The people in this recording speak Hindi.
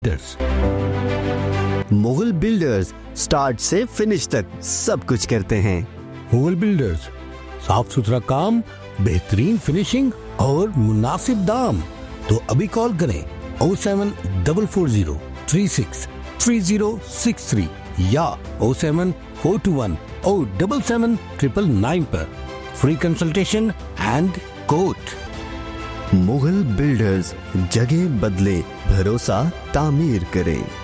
मुगल बिल्डर्स स्टार्ट से फिनिश तक सब कुछ करते हैं। मुगल बिल्डर्स, साफ सुथरा काम, बेहतरीन फिनिशिंग और मुनासिब दाम। तो अभी कॉल करें 07440363063 या 07421077999 पर free consultation and quote. Mughal builders, जगह बदले, भरोसा तामीर करे।